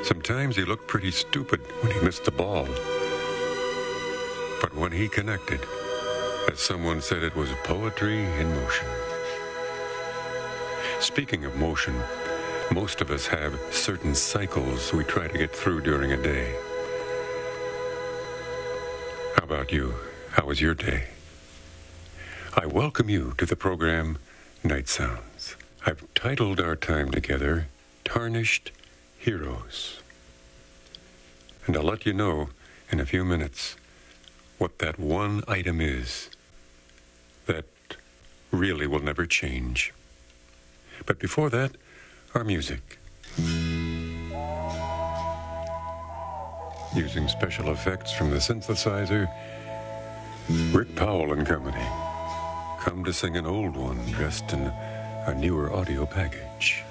Sometimes he looked pretty stupid when he missed the ball. But when he connected, as someone said, it was poetry in motion. Speaking of motion, most of us have certain cycles we try to get through during a day. How about you? How was your day? I welcome you to the program Night Sounds. I've titled our time together, Tarnished Heroes. And I'll let you know in a few minutes what that one item is that really will never change. But before that, our music. Using special effects from the synthesizer, Rick Powell and Company come to sing an old one dressed in a newer audio package.